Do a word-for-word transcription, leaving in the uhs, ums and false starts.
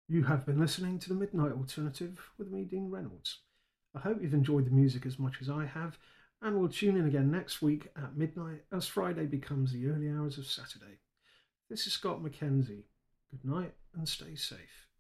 You have been listening to the Midnight Alternative with me, Dean Reynolds. I hope you've enjoyed the music as much as I have, and we'll tune in again next week at midnight as Friday becomes the early hours of Saturday. This is Scott McKenzie. Good night and stay safe.